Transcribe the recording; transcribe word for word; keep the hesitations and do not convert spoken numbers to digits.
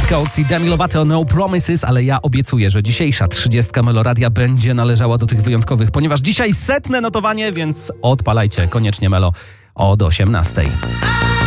Dwudziestka opcji Demi Lovato, No Promises, ale ja obiecuję, że dzisiejsza trzydziestka Meloradia będzie należała do tych wyjątkowych, ponieważ dzisiaj setne notowanie, więc odpalajcie koniecznie Melo od osiemnastej.